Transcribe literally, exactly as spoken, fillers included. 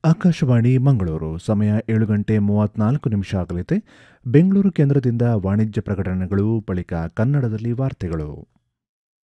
ಆಕಾಶವಾಣಿ ಮಂಗಳೂರು ಸಮಯ ಏಳು ಗಂಟೆ ಮೂವತ್ನಾಲ್ಕು ನಿಮಿಷ ಆಗಲಿದೆ. ಬೆಂಗಳೂರು ಕೇಂದ್ರದಿಂದ ವಾಣಿಜ್ಯ ಪ್ರಕಟಣೆಗಳು, ಬಳಿಕ ಕನ್ನಡದಲ್ಲಿ ವಾರ್ತೆಗಳು.